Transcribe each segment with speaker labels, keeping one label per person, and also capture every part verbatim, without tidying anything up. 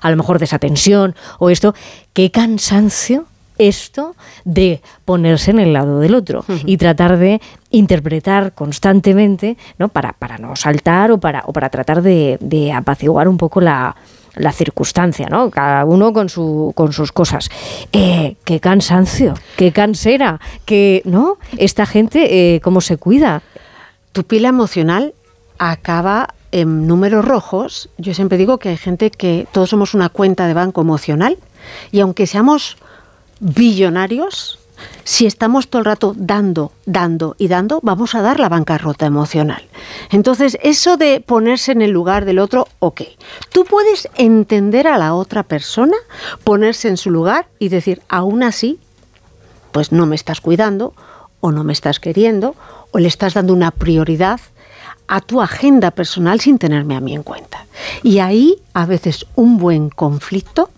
Speaker 1: a lo mejor de esa tensión o esto, qué cansancio esto de ponerse en el lado del otro uh-huh. y tratar de interpretar constantemente, ¿no? para, para no saltar o para, o para tratar de, de apaciguar un poco la, la circunstancia, ¿no? Cada uno con su con sus cosas. Eh, qué cansancio, qué cansera, que, ¿no? Esta gente, eh, ¿cómo se cuida?
Speaker 2: Tu pila emocional acaba en números rojos. Yo siempre digo que hay gente que todos somos una cuenta de banco emocional y aunque seamos billonarios, si estamos todo el rato dando, dando y dando, vamos a dar la bancarrota emocional. Entonces, eso de ponerse en el lugar del otro, ok. Tú puedes entender a la otra persona, ponerse en su lugar y decir, aún así, pues no me estás cuidando, o no me estás queriendo, o le estás dando una prioridad a tu agenda personal sin tenerme a mí en cuenta. Y ahí, a veces, un buen conflicto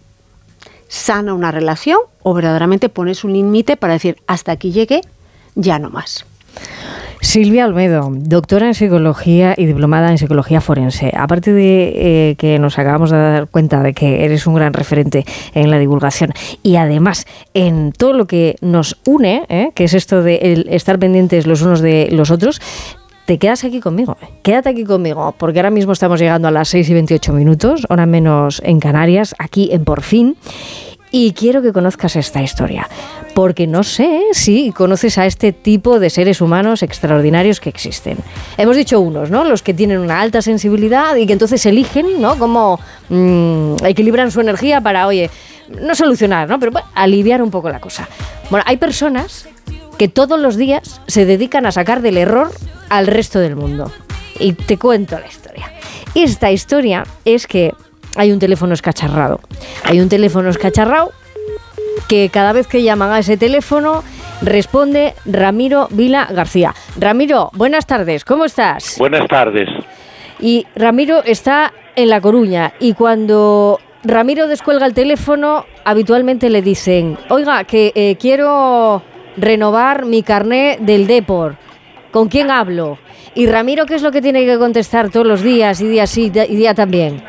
Speaker 2: sana una relación o verdaderamente pones un límite para decir hasta aquí llegué, ya no más.
Speaker 1: Silvia Olmedo, doctora en psicología y diplomada en psicología forense. Aparte de eh, que nos acabamos de dar cuenta de que eres un gran referente en la divulgación y además en todo lo que nos une, eh, que es esto de el estar pendientes los unos de los otros, te quedas aquí conmigo, quédate aquí conmigo, porque ahora mismo estamos llegando a las seis y veintiocho minutos, hora menos en Canarias, aquí en Por Fin, y quiero que conozcas esta historia, porque no sé si conoces a este tipo de seres humanos extraordinarios que existen. Hemos dicho unos, ¿no? Los que tienen una alta sensibilidad y que entonces eligen, ¿no? Cómo mmm, equilibran su energía para, oye, no solucionar, ¿no? Pero bueno, aliviar un poco la cosa. Bueno, hay personas que todos los días se dedican a sacar del error al resto del mundo. Y te cuento la historia. Esta historia es que hay un teléfono escacharrado. Hay un teléfono escacharrado que cada vez que llaman a ese teléfono responde Ramiro Vila García. Ramiro, buenas tardes, ¿cómo estás?
Speaker 3: Buenas tardes.
Speaker 1: Y Ramiro está en La Coruña y cuando Ramiro descuelga el teléfono habitualmente le dicen, oiga, que eh, quiero renovar mi carné del Depor. ¿Con quién hablo? Y Ramiro, ¿qué es lo que tiene que contestar todos los días y día sí y día también?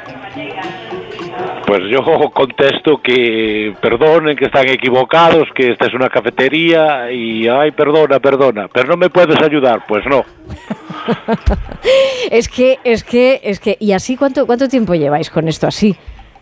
Speaker 3: Pues yo contesto que perdonen, que están equivocados, que esta es una cafetería y, ay, perdona, perdona, pero no me puedes ayudar, pues no.
Speaker 1: es que, es que, es que, ¿y así cuánto, cuánto tiempo lleváis con esto así?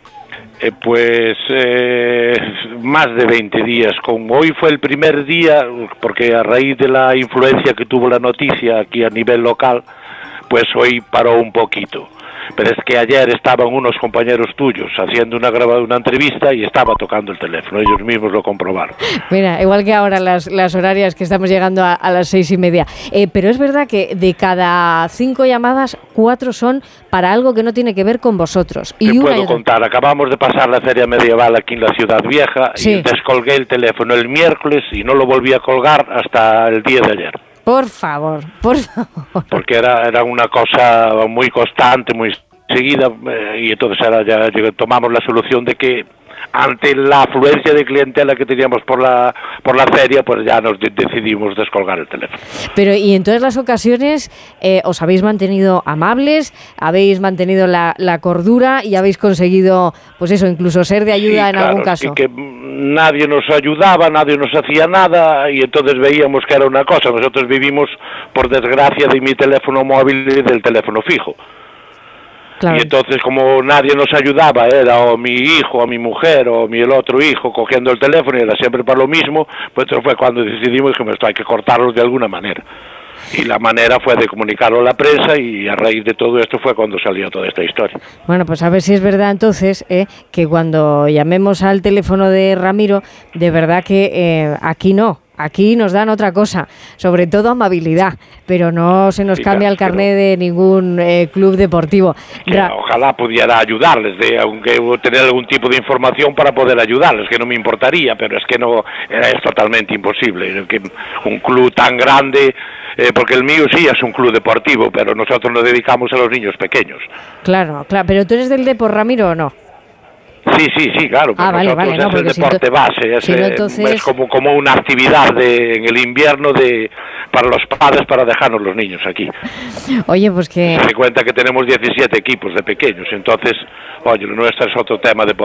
Speaker 3: Eh, pues eh, más de veinte días. Con hoy fue el primer día, porque a raíz de la influencia que tuvo la noticia aquí a nivel local, pues hoy paró un poquito. Pero es que ayer estaban unos compañeros tuyos haciendo una grabada, una entrevista y estaba tocando el teléfono, ellos mismos lo comprobaron.
Speaker 1: Mira, igual que ahora las, las horarias que estamos llegando a, a las seis y media. Eh, pero es verdad que de cada cinco llamadas, cuatro son para algo que no tiene que ver con vosotros.
Speaker 3: Te y puedo contar, acabamos de pasar la feria medieval aquí en la Ciudad Vieja sí. y descolgué el teléfono el miércoles y no lo volví a colgar hasta el día de ayer.
Speaker 1: Por favor, por favor.
Speaker 3: Porque era, era una cosa muy constante, muy seguida, eh, y entonces ahora ya, ya tomamos la solución de que ante la afluencia de clientela que teníamos por la por la feria, pues ya nos de- decidimos descolgar el teléfono.
Speaker 1: Pero y en todas las ocasiones eh, os habéis mantenido amables, habéis mantenido la, la cordura y habéis conseguido, pues eso, incluso ser de ayuda sí, en
Speaker 3: claro,
Speaker 1: algún caso.
Speaker 3: Que, que nadie nos ayudaba, nadie nos hacía nada y entonces veíamos que era una cosa. Nosotros vivimos, por desgracia, de mi teléfono móvil y del teléfono fijo. Claro. Y entonces, como nadie nos ayudaba, era o mi hijo, o mi mujer, o mi el otro hijo cogiendo el teléfono, y era siempre para lo mismo, pues eso fue cuando decidimos que esto hay que cortarlos de alguna manera. Y la manera fue de comunicarlo a la prensa y a raíz de todo esto fue cuando salió toda esta historia.
Speaker 1: Bueno, pues a ver si es verdad entonces eh, que cuando llamemos al teléfono de Ramiro, de verdad que eh, aquí no. Aquí nos dan otra cosa, sobre todo amabilidad, pero no se nos sí, cambia el carné de ningún eh, club deportivo.
Speaker 3: Ra- ojalá pudiera ayudarles, de, aunque tener algún tipo de información para poder ayudarles, que no me importaría, pero es que no es totalmente imposible. Que un club tan grande, eh, porque el mío sí es un club deportivo, pero nosotros nos dedicamos a los niños pequeños.
Speaker 1: Claro, claro, pero ¿tú eres del Depor, Ramiro, o no?
Speaker 3: Sí, sí, sí, claro.
Speaker 1: Ah, vale,
Speaker 3: nosotros
Speaker 1: vale, no,
Speaker 3: es el deporte
Speaker 1: si
Speaker 3: base, es,
Speaker 1: si no, entonces...
Speaker 3: es como, como una actividad de, en el invierno de para los padres para dejarnos los niños aquí.
Speaker 1: Oye, pues que...
Speaker 3: Se cuenta que tenemos diecisiete equipos de pequeños, entonces, oye, lo nuestro es otro tema de